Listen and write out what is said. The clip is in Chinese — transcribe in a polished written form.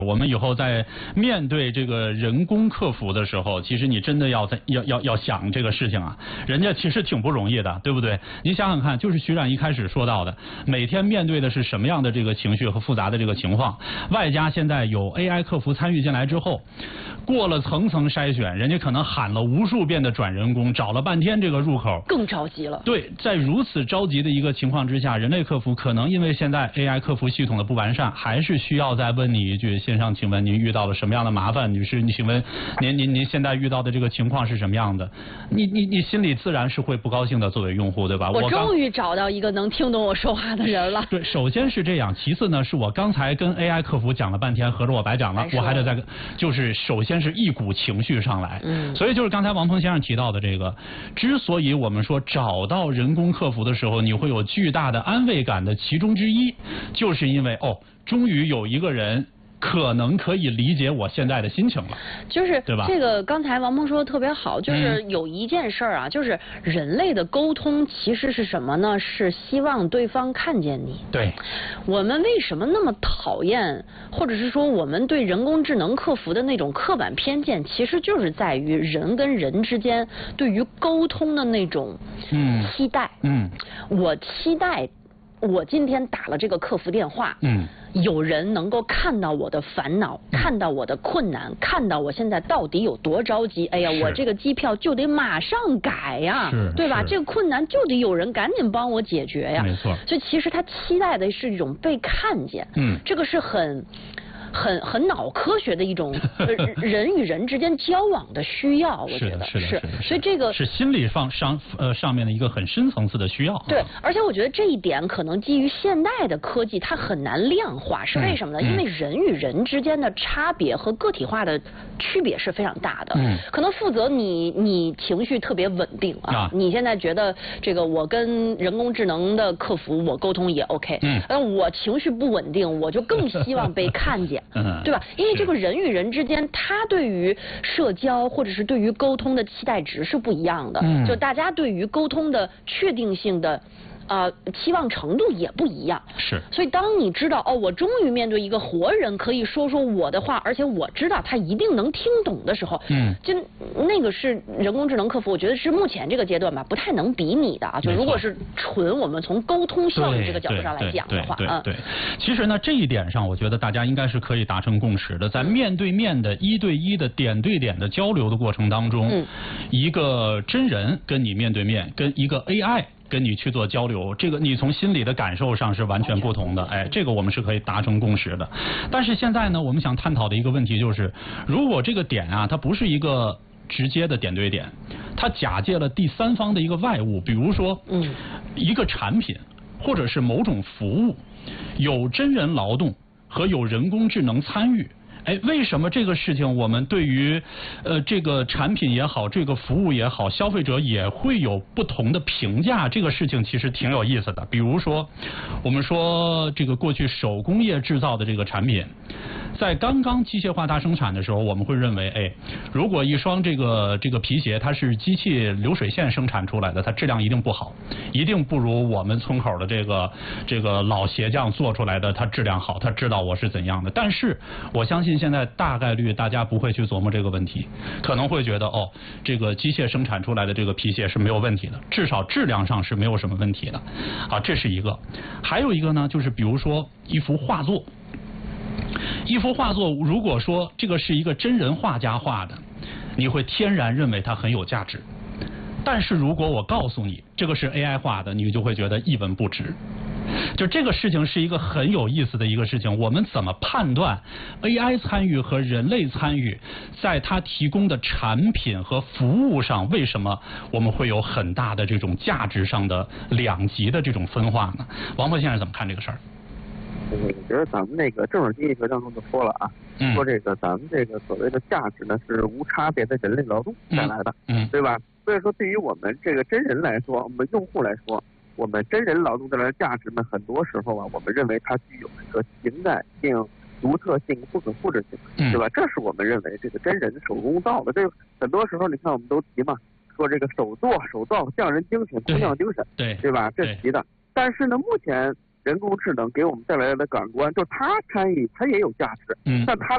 我们以后在面对这个人工客服的时候，其实你真的要想这个事情啊，人家其实挺不容易的，对不对？你想想看，就是徐冉一开始说到的，每天面对的是什么样的这个情绪和复杂的这个情况，外加现在有 AI 客服参与进来之后，过了层层筛选，人家可能喊了无数遍的转人工，找了半天这个入口， 更着急了。 对，在如此着急的一个情况之下，人类客服可能因为现在 AI 客服系统的不完善，还是需要再问你一句。线上，请问您遇到了什么样的麻烦？女士，你请问您现在遇到的这个情况是什么样的？你心里自然是会不高兴的，作为用户，对吧？ 我终于找到一个能听懂我说话的人了。 对，首先是这样，其次呢，是我刚才跟 AI 客服讲了半天，合着我白讲了，我还得再就是首先是一股情绪上来，所以就是刚才王鹏先生提到的这个，之所以我们说找到人工客服的时候，你会有巨大的安慰感的其中之一，就是因为终于有一个人可能可以理解我现在的心情了， 就是对吧？ 这个刚才王鹏说的特别好，就是有一件事儿啊，就是人类的沟通其实是什么呢？是希望对方看见你。 对。 我们为什么那么讨厌，或者是说我们对人工智能客服的那种刻板偏见，其实就是在于人跟人之间对于沟通的那种期待。我期待我今天打了这个客服电话，有人能够看到我的烦恼，看到我的困难，看到我现在到底有多着急。哎呀，我这个机票就得马上改呀，对吧？这个困难就得有人赶紧帮我解决呀。 没错。 所以其实他期待的是一种被看见，这个是很脑科学的一种人与人之间交往的需要，我觉得是。所以这个是心理上面的一个很深层次的需要。 对，而且我觉得这一点可能基于现代的科技，它很难量化，是为什么呢？因为人与人之间的差别和个体化的区别是非常大的。可能负责你情绪特别稳定啊，你现在觉得这个我跟人工智能的客服我沟通也 OK，但我情绪不稳定，我就更希望被看见。对吧？因为这个人与人之间，他对于社交或者是对于沟通的期待值是不一样的。就大家对于沟通的确定性的期望程度也不一样。 是。 所以当你知道我终于面对一个活人可以说我的话，而且我知道他一定能听懂的时候，就那个是人工智能客服，我觉得是目前这个阶段吧，不太能比拟的啊。就如果是纯我们从沟通效率这个角度上来讲的话， 对。其实呢，这一点上，我觉得大家应该是可以达成共识的。在面对面的1对1的点对点的交流的过程当中，一个真人跟你面对面，跟一个 AI。跟你去做交流，这个你从心理的感受上是完全不同的，这个我们是可以达成共识的。但是现在呢，我们想探讨的一个问题就是，如果这个点啊，它不是一个直接的点对点，它假借了第三方的一个外物，比如说，一个产品或者是某种服务，有真人劳动和有人工智能参与。为什么这个事情我们对于这个产品也好，这个服务也好，消费者也会有不同的评价？这个事情其实挺有意思的。比如说，我们说这个过去手工业制造的这个产品，在刚刚机械化大生产的时候，我们会认为，如果一双这个皮鞋它是机器流水线生产出来的，它质量一定不好，一定不如我们村口的这个老鞋匠做出来的它质量好，他知道我是怎样的。但是我相信现在大概率大家不会去琢磨这个问题，可能会觉得这个机械生产出来的这个皮鞋是没有问题的，至少质量上是没有什么问题的这是一个。还有一个呢，就是比如说一幅画作，如果说这个是一个真人画家画的，你会天然认为它很有价值。但是如果我告诉你这个是 AI 画的，你就会觉得一文不值。就这个事情是一个很有意思的一个事情，我们怎么判断 AI 参与和人类参与在它提供的产品和服务上，为什么我们会有很大的这种价值上的两极的这种分化呢？王鹏先生怎么看这个事儿？ 我觉得咱们那个政治经济学当中就说了啊，说这个咱们这个所谓的价值呢是无差别的人类劳动带来的，对吧？所以说对于我们这个真人来说，我们用户来说，我们真人劳动带来的价值呢，很多时候啊，我们认为它具有一个情感性、独特性、不可复制性，对吧？这是我们认为这个真人手工造的。这个很多时候你看我们都提嘛，说这个手造匠人精神、工匠精神，对吧？这提的。但是呢，目前人工智能给我们带来的感官，就它参与，它也有价值，但它